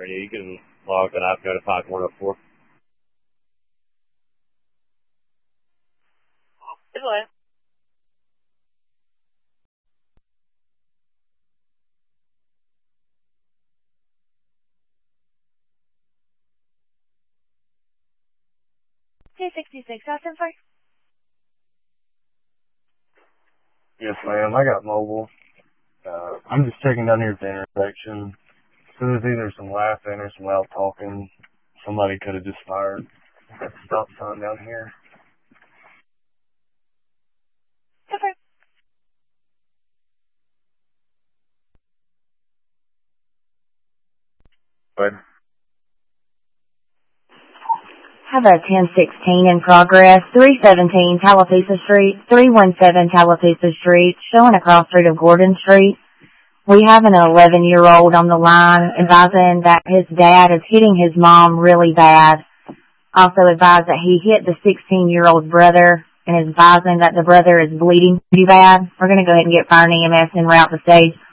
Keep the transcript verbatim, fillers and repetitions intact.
Radio. You can log that up, go to five one oh four. Hello. two sixty-six, Austin Park. Yes, ma'am. I got mobile. Uh, I'm just checking down here at the intersection. So there's either some laughing or some loud talking. Somebody could have just fired at the stop sign down here. Okay. But Have a ten sixteen in progress, three seventeen Tallapoosa Street, three seventeen Tallapoosa Street, showing a cross street of Gordon Street. We have an eleven-year-old on the line advising that his dad is hitting his mom really bad. Also advised that he hit the sixteen-year-old brother and is advising that the brother is bleeding pretty bad. We're going to go ahead and get fire and E M S en route to stage.